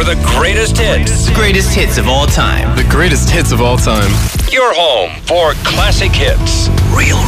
for the greatest hits. The greatest hits of all time. The greatest hits of all time. Your home for classic hits. Real